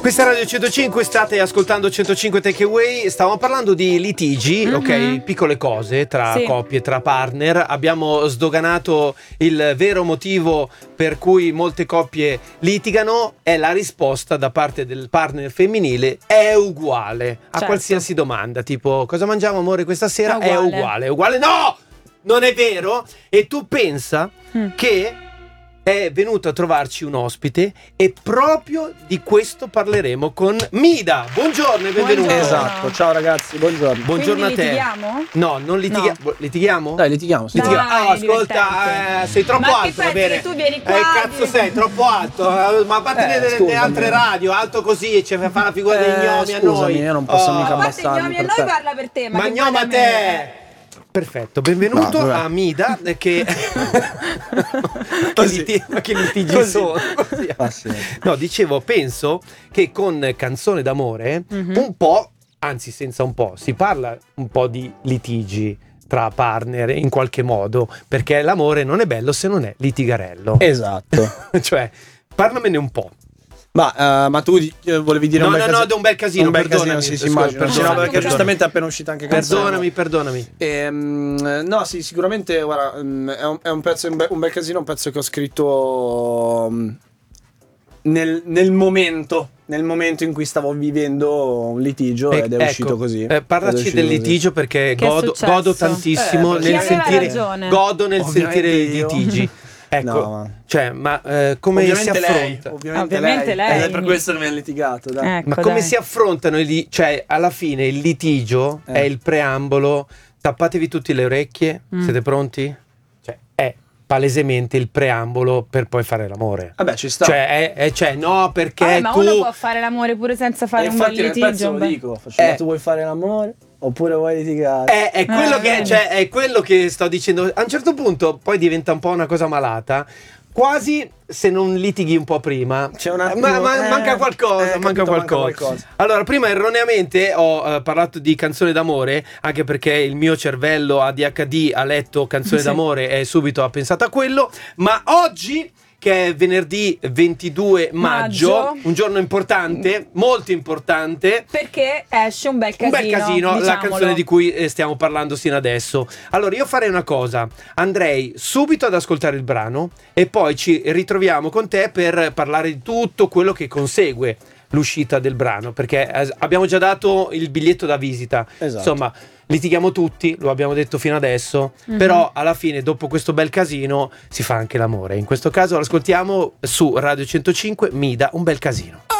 Questa è Radio 105, state ascoltando 105 Takeaway. Stavamo parlando di litigi, ok, piccole cose tra coppie, tra partner. Abbiamo sdoganato il vero motivo per cui molte coppie litigano. È la risposta da parte del partner femminile è uguale a qualsiasi domanda, tipo cosa mangiamo amore questa sera? È uguale. No! Non è vero? E tu pensa che è venuto a trovarci un ospite e proprio di questo parleremo con Mida. Buongiorno e benvenuto. Esatto, ciao ragazzi, buongiorno. Buongiorno Quindi a te. litighiamo? No, non litighiamo. No. Litighiamo? Dai, litighiamo. Sì. Ascolta, sei troppo alto, va bene. Tu vieni qua. Cazzo sei, troppo alto. Ma a parte le altre radio, alto così e ci fa la figura dei gnomi a noi. Scusami, io non posso mica abbassarmi per noi te. parla per te, ma gnoma a te. Perfetto, benvenuto a Mida che che litigi sono. No, dicevo, penso che con Canzone d'amore un po', anzi senza un po', si parla un po' di litigi tra partner in qualche modo, perché l'amore non è bello se non è litigarello. Esatto. Cioè, parlamene un po'. Ma tu volevi dire un bel casino? No, è un bel casino, un bel perdonami. Casino, sì, immagino. No, perché giustamente è appena uscita anche Canzone. Perdonami. No, sì, sicuramente, guarda, è un pezzo, un bel casino, un pezzo che ho scritto nel momento in cui stavo vivendo un litigio ed è uscito così. Parlaci del litigio perché godo tantissimo nel sentire i litigi. Ecco, come ovviamente si affronta? Ovviamente lei. È per questo che mi ha litigato. Dai. Ecco, ma come si affrontano? Cioè, alla fine il litigio è il preambolo. Tappatevi tutte le orecchie, siete pronti? Cioè, è palesemente il preambolo per poi fare l'amore. Vabbè, ci sta. No, perché ma tu... uno può fare l'amore pure senza fare un bel litigio. Infatti nel pezzo lo dico, ma tu vuoi fare l'amore? Oppure vuoi litigare? È quello che sto dicendo. A un certo punto poi diventa un po' una cosa malata. Quasi se non litighi un po' prima. C'è un attimo, manca qualcosa. Allora, prima erroneamente ho parlato di Canzone d'amore, anche perché il mio cervello ADHD ha letto Canzone d'amore e subito ha pensato a quello. Ma oggi, che è venerdì 22 maggio, un giorno importante, molto importante. Perché esce un bel casino, la canzone di cui stiamo parlando sino adesso. Allora io farei una cosa, andrei subito ad ascoltare il brano e poi ci ritroviamo con te per parlare di tutto quello che consegue l'uscita del brano, perché abbiamo già dato il biglietto da visita. Esatto. Insomma, litighiamo tutti, lo abbiamo detto fino adesso, però alla fine dopo questo bel casino si fa anche l'amore. In questo caso lo ascoltiamo su Radio 105, Mida, un bel casino.